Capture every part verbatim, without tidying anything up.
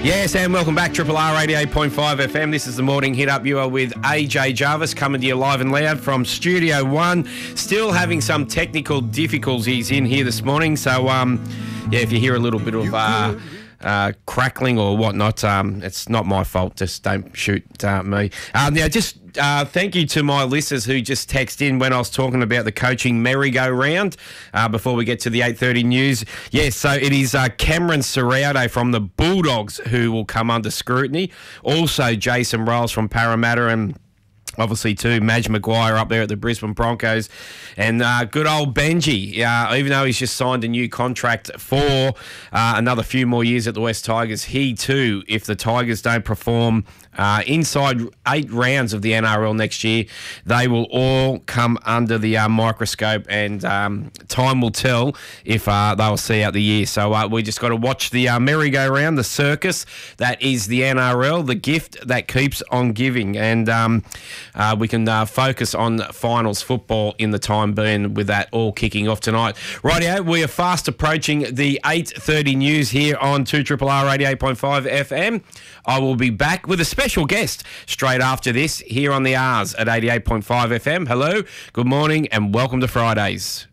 Yes, and welcome back, Triple R eighty-eight point five F M. This is the Morning Hit Up. You are with A J Jarvis, coming to you live and loud from Studio One. Still having some technical difficulties in here this morning, so um, yeah, if you hear a little bit of uh, uh, crackling or whatnot, um, it's not my fault. Just don't shoot uh, me. Um, now, just uh, thank you to my listeners who just texted in when I was talking about the coaching merry-go-round uh, before we get to the eight thirty news. Yes, so it is uh, Cameron Serraude from the Bulldogs who will come under scrutiny. Also, Jason Riles from Parramatta, and obviously, too, Madge Maguire up there at the Brisbane Broncos. And uh, good old Benji, uh, even though he's just signed a new contract for uh, another few more years at the West Tigers, he too, if the Tigers don't perform uh, inside eight rounds of the N R L next year, they will all come under the uh, microscope, and um, time will tell if uh, they'll see out the year. So uh, we just got to watch the uh, merry-go-round, the circus that is the N R L, the gift that keeps on giving. And um, Uh, we can uh, focus on finals football in the time being, with that all kicking off tonight. Rightio, we are fast approaching the eight thirty news here on two R R eighty-eight point five F M. I will be back with a special guest straight after this here on the R's at eighty-eight point five F M. Hello, good morning, and welcome to Fridays.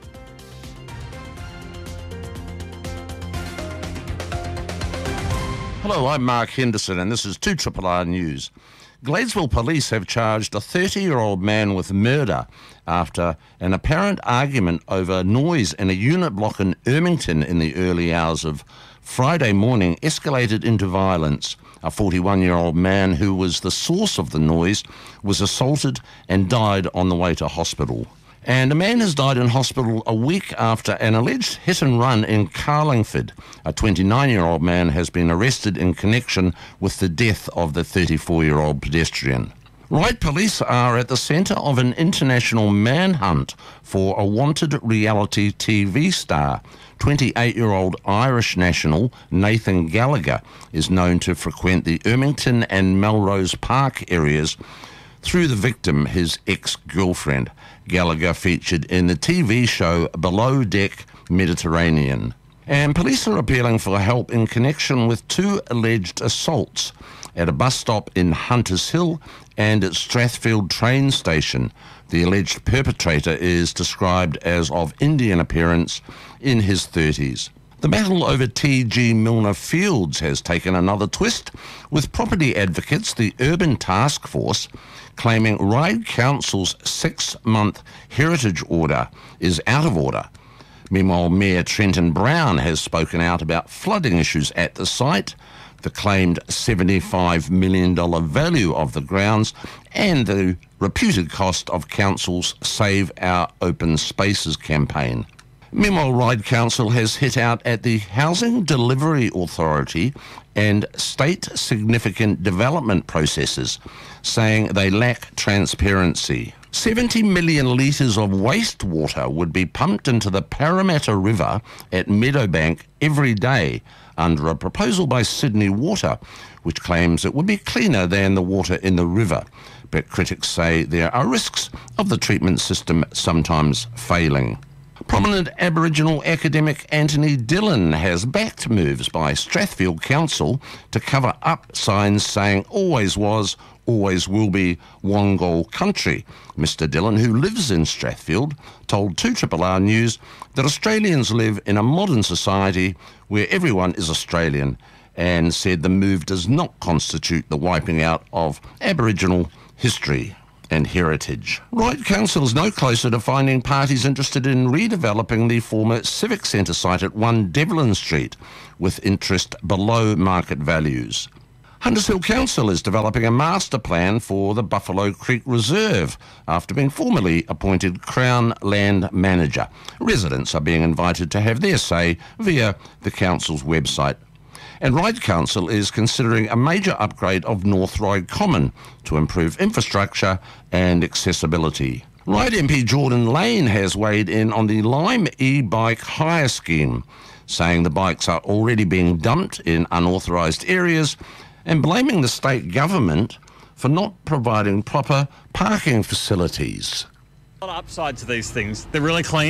Hello, I'm Mark Henderson, and this is two R R R News. Gladesville police have charged a thirty-year-old man with murder after an apparent argument over noise in a unit block in Ermington in the early hours of Friday morning escalated into violence. A forty-one-year-old man who was the source of the noise was assaulted and died on the way to hospital. And a man has died in hospital a week after an alleged hit and run in Carlingford. A twenty-nine-year-old man has been arrested in connection with the death of the thirty-four-year-old pedestrian. Ryde police are at the centre of an international manhunt for a wanted reality T V star. twenty-eight-year-old Irish national Nathan Gallagher is known to frequent the Ermington and Melrose Park areas through the victim, his ex-girlfriend. Gallagher featured in the T V show Below Deck Mediterranean. And police are appealing for help in connection with two alleged assaults at a bus stop in Hunters Hill and at Strathfield train station. The alleged perpetrator is described as of Indian appearance, in his thirties. The battle over T G Milner Fields has taken another twist, with property advocates, the Urban Task Force, claiming Ryde Council's six-month heritage order is out of order. Meanwhile, Mayor Trenton Brown has spoken out about flooding issues at the site, the claimed seventy-five million dollars value of the grounds, and the reputed cost of Council's Save Our Open Spaces campaign. Meanwhile, Ryde Council has hit out at the Housing Delivery Authority and state significant development processes, saying they lack transparency. seventy million litres of wastewater would be pumped into the Parramatta River at Meadowbank every day under a proposal by Sydney Water, which claims it would be cleaner than the water in the river. But critics say there are risks of the treatment system sometimes failing. Prominent Aboriginal academic Anthony Dillon has backed moves by Strathfield Council to cover up signs saying always was, always will be Wongal country. Mister Dillon, who lives in Strathfield, told two R R R News that Australians live in a modern society where everyone is Australian, and said the move does not constitute the wiping out of Aboriginal history and heritage. Ryde Council is no closer to finding parties interested in redeveloping the former Civic Centre site at one Devlin Street, with interest below market values. Hunters Hill Council is developing a master plan for the Buffalo Creek Reserve after being formally appointed Crown Land Manager. Residents are being invited to have their say via the council's website. And Ryde Council is considering a major upgrade of North Ryde Common to improve infrastructure and accessibility. Ryde M P Jordan Lane has weighed in on the Lime e-bike hire scheme, saying the bikes are already being dumped in unauthorised areas and blaming the state government for not providing proper parking facilities. A lot of upside to these things. They're really clean.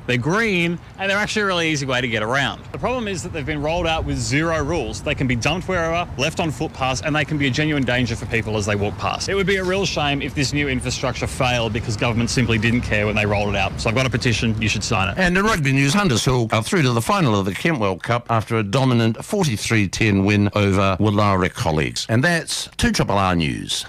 they're green, and they're actually a really easy way to get around. The problem is that they've been rolled out with zero rules. They can be dumped wherever, left on footpaths, and they can be a genuine danger for people as they walk past. It would be a real shame if this new infrastructure failed because government simply didn't care when they rolled it out. So I've got a petition, you should sign it. And in rugby news, Hunters Hill are through to the final of the Kent World Cup after a dominant forty-three ten win over Woollahra Colleagues. And that's two R R R News.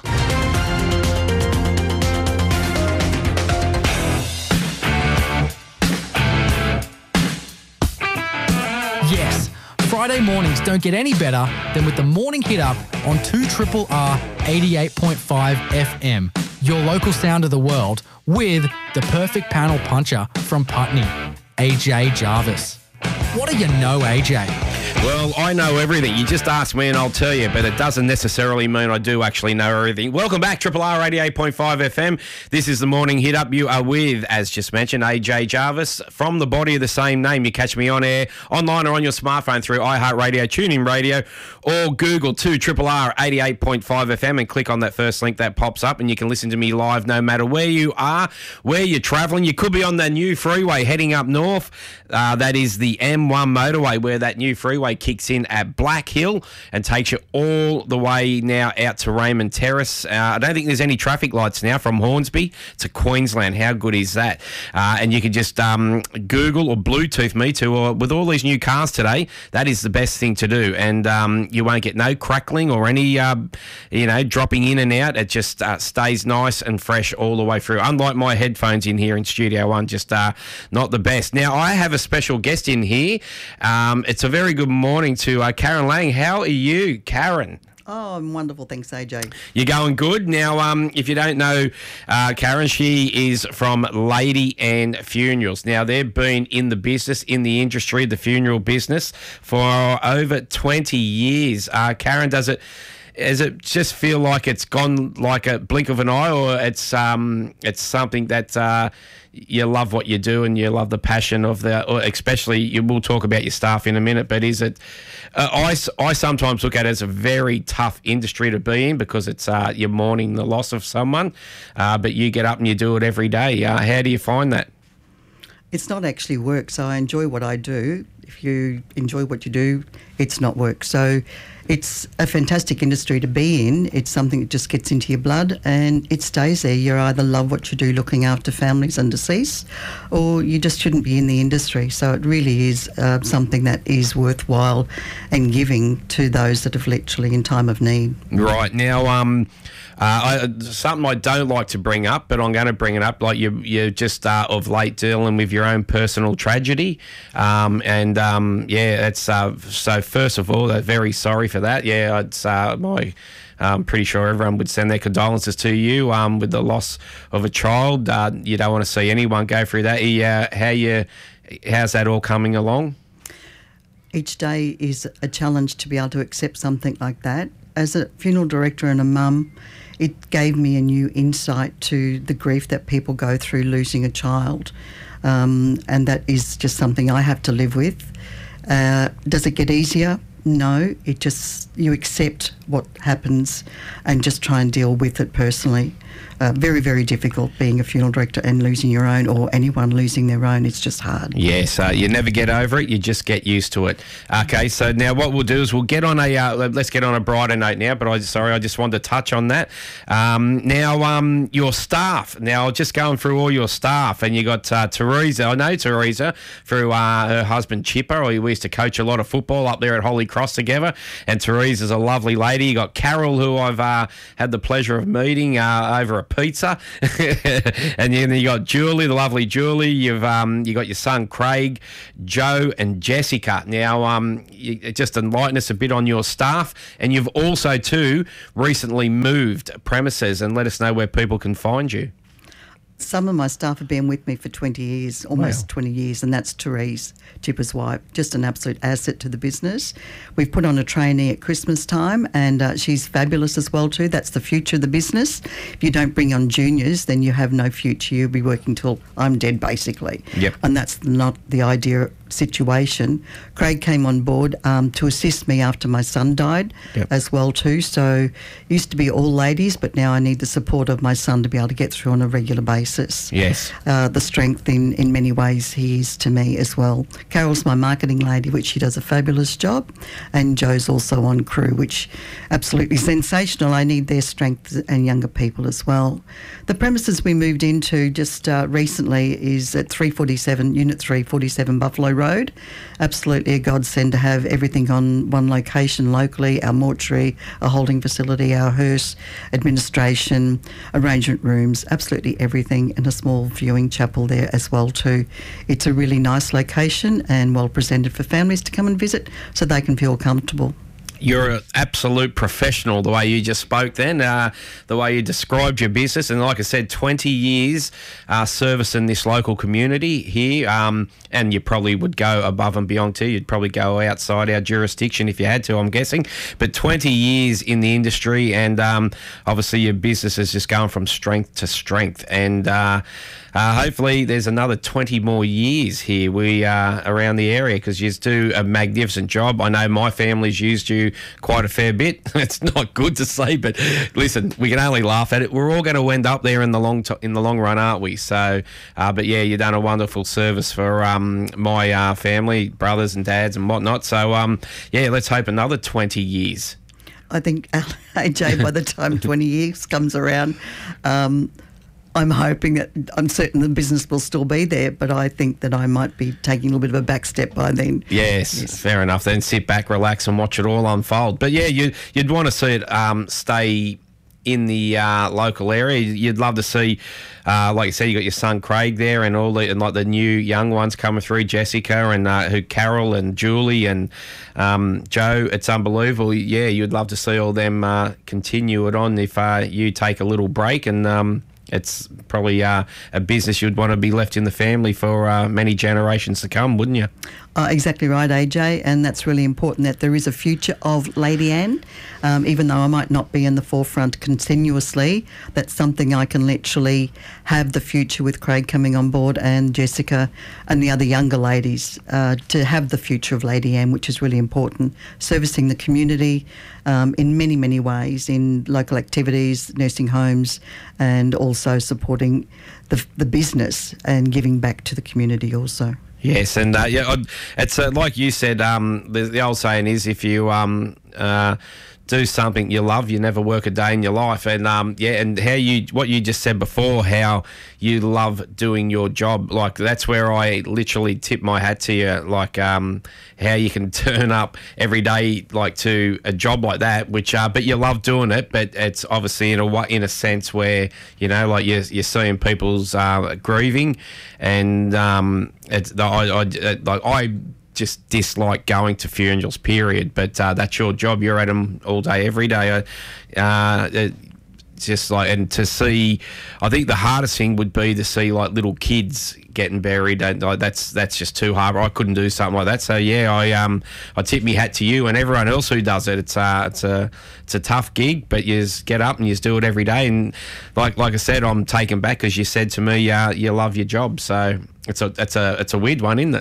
Yes, Friday mornings don't get any better than with the morning hit up on two R R R eighty-eight point five F M, your local sound of the world, with the perfect panel puncher from Putney, A J Jarvis. What do you know, A J? Well, I know everything. You just ask me and I'll tell you, but it doesn't necessarily mean I do actually know everything. Welcome back, R R R eighty-eight point five F M. This is the morning hit up. You are with, as just mentioned, A J Jarvis from the body of the same name. You catch me on air, online or on your smartphone through iHeartRadio, TuneIn Radio, or Google two R R R eighty-eight point five F M and click on that first link that pops up and you can listen to me live no matter where you are, where you're travelling. You could be on the new freeway heading up north. Uh, that is the M one motorway, where that new freeway kicks in at Black Hill and takes you all the way now out to Raymond Terrace. Uh, I don't think there's any traffic lights now from Hornsby to Queensland. How good is that? Uh, and you can just um, Google or Bluetooth me too, or with all these new cars today, that is the best thing to do. And um, you won't get no crackling or any, uh, you know, dropping in and out. It just uh, stays nice and fresh all the way through. Unlike my headphones in here in Studio One, just uh, not the best. Now, I have a special guest in here. Um, it's a very good morning to uh, Karen Lang. How are you, Karen? Oh, I'm wonderful. Thanks, A J. You're going good. Now, um, if you don't know uh, Karen, she is from Lady Anne Funerals. Now, they've been in the business, in the industry, the funeral business, for over twenty years. Uh, Karen, does it... Does it just feel like it's gone like a blink of an eye, or it's um it's something that uh, you love what you do and you love the passion of the, or especially, you will talk about your staff in a minute, but is it, uh, I, I sometimes look at it as a very tough industry to be in because it's uh, you're mourning the loss of someone, uh, but you get up and you do it every day. Uh, how do you find that? It's not actually work, so I enjoy what I do. If you enjoy what you do, it's not work. So it's a fantastic industry to be in. It's something that just gets into your blood and it stays there. You either love what you do looking after families and deceased, or you just shouldn't be in the industry. So it really is uh, something that is worthwhile and giving to those that have literally in time of need. Right. Now, um, uh, I, something I don't like to bring up, but I'm going to bring it up. Like you, you're just uh, of late dealing with your own personal tragedy, um, and um, yeah, that's uh, so. First of all, I'm very sorry for that. Yeah, it's uh, my. I'm pretty sure everyone would send their condolences to you um, with the loss of a child. Uh, you don't want to see anyone go through that. Yeah, how you, how's that all coming along? Each day is a challenge to be able to accept something like that. As a funeral director and a mum, it gave me a new insight to the grief that people go through losing a child, um, and that is just something I have to live with. Uh, does it get easier? No, it just, you accept what happens and just try and deal with it personally. Uh, very, very difficult being a funeral director and losing your own, or anyone losing their own. It's just hard. Yes, uh, you never get over it. You just get used to it. Okay, so now what we'll do is we'll get on a, uh, let's get on a brighter note now, but I sorry, I just wanted to touch on that. Um, now, um, your staff. Now, just going through all your staff, and you got uh, Teresa. I know Teresa through uh, her husband Chipper. We used to coach a lot of football up there at Holy Cross together, and Teresa's a lovely lady. You got Carol, who I've uh, had the pleasure of meeting uh, over a pizza, and then you got Julie, the lovely Julie. You've um, you got your son Craig, Joe, and Jessica. Now, um, you, just enlighten us a bit on your staff, and you've also too recently moved premises, and let us know where people can find you. Some of my staff have been with me for twenty years, almost Wow. twenty years, and that's Therese, Chipper's wife, just an absolute asset to the business. We've put on a trainee at Christmas time, and uh, she's fabulous as well too. That's the future of the business. If you don't bring on juniors, then you have no future. You'll be working till I'm dead, basically. Yep. And that's not the idea situation, Craig came on board um, to assist me after my son died Yep. as well too. So used to be all ladies, but now I need the support of my son to be able to get through on a regular basis. Yes. Uh, the strength in, in many ways he is to me as well. Carol's my marketing lady, which she does a fabulous job, and Joe's also on crew, which absolutely sensational. I need their strength and younger people as well. The premises we moved into just uh, recently is at three forty-seven, Unit three forty-seven Buffalo Road. Absolutely a godsend to have everything on one location locally, our mortuary, our holding facility, our hearse, administration, arrangement rooms, absolutely everything, and a small viewing chapel there as well too. It's a really nice location and well presented for families to come and visit so they can feel comfortable. You're an absolute professional, the way you just spoke then, uh, the way you described your business. And like I said, twenty years uh, service in this local community here. Um, and you probably would go above and beyond too. You'd probably go outside our jurisdiction if you had to, I'm guessing. But twenty years in the industry, and um, obviously your business is just going from strength to strength. And uh, uh, hopefully there's another twenty more years here we uh, around the area, because you do a magnificent job. I know my family's used you quite a fair bit. It's not good to say, but listen, we can only laugh at it. We're all going to end up there in the long to- in the long run, aren't we? So, uh, but yeah, you've done a wonderful service for um, my uh, family, brothers and dads and whatnot. So, um, yeah, let's hope another twenty years. I think, A J, by the time twenty years comes around, um, I'm hoping that, I'm certain the business will still be there, but I think that I might be taking a little bit of a back step by then. Yes, yes. Fair enough. Then sit back, relax and watch it all unfold. But yeah, you, you'd want to see it um, stay in the uh, local area. You'd love to see, uh, like you said, you got your son Craig there, and all the and like the new young ones coming through, Jessica and uh, who Carol and Julie and um, Joe. It's unbelievable. Yeah, you'd love to see all them uh, continue it on if uh, you take a little break, and um, it's probably uh, a business you'd want to be left in the family for uh, many generations to come, wouldn't you? Uh, exactly right, A J, and that's really important that there is a future of Lady Anne. Um, even though I might not be in the forefront continuously, that's something I can literally have the future with Craig coming on board and Jessica and the other younger ladies uh, to have the future of Lady Anne, which is really important, servicing the community um, in many, many ways, in local activities, nursing homes, and also supporting the, the business and giving back to the community also. Yes, and uh, yeah, it's uh, like you said. Um, the, the old saying is, if you um, uh, do something you love, you never work a day in your life. And um, yeah, and how you what you just said before, how you love doing your job. Like, that's where I literally tip my hat to you. Like, um, how you can turn up every day, like, to a job like that, which uh, but you love doing it. But it's obviously in a wa- in a sense where, you know, like you're you're seeing people's uh, grieving, and um, it's I, I like I. just dislike going to funerals, period. But uh, that's your job. You're at them all day, every day. Uh, it, just like, and to see, I think the hardest thing would be to see like little kids getting buried. And like, that's that's just too hard. I couldn't do something like that. So yeah, I um I tip my hat to you and everyone else who does it. It's uh it's a it's a tough gig, but you just get up and you just do it every day. And like like I said, I'm taken back because you said to me, uh, you love your job. So it's a it's a it's a weird one, isn't it?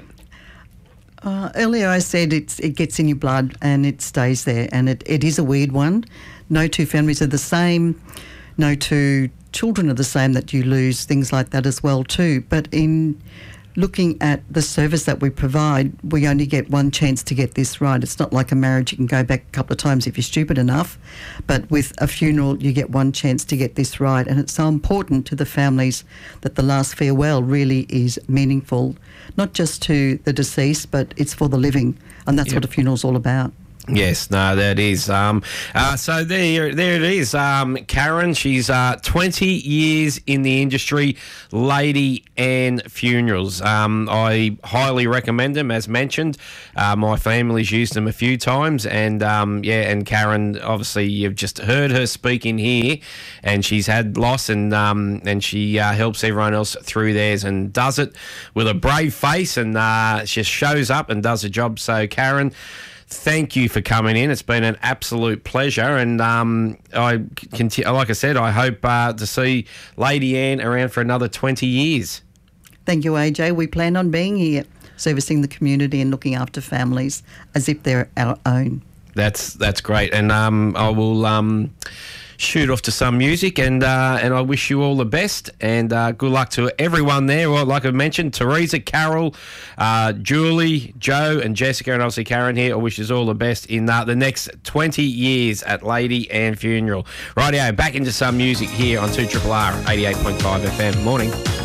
Uh, earlier I said it's, it gets in your blood and it stays there, and it, it is a weird one. No two families are the same, no two children are the same that you lose, things like that as well too. But in looking at the service that we provide, we only get one chance to get this right. It's not like a marriage, you can go back a couple of times if you're stupid enough, but with a funeral you get one chance to get this right. And it's so important to the families that the last farewell really is meaningful, not just to the deceased, but it's for the living, and that's Yep. what a funeral's all about. Yes, no, that is. Um, uh, so there, there it is. Um, Karen, she's uh, twenty years in the industry, Lady Anne Funerals. Um, I highly recommend them, as mentioned. Uh, my family's used them a few times, and um, yeah, and Karen, obviously, you've just heard her speak in here, and she's had loss, and um, and she uh, helps everyone else through theirs, and does it with a brave face, and uh, she shows up and does a job. So, Karen, thank you for coming in. It's been an absolute pleasure, and um, I conti- like I said, I hope uh, to see Lady Anne around for another twenty years. Thank you, A J. We plan on being here servicing the community and looking after families as if they're our own. That's that's great, and um, I will um, shoot off to some music, and uh, and I wish you all the best, and uh, good luck to everyone there. Well, like I mentioned, Teresa, Carol, uh, Julie, Joe, and Jessica, and obviously Karen here. I wish you all the best in uh, the next twenty years at Lady Anne Funeral. Rightio, back into some music here on two R R R eighty-eight point five F M. Morning.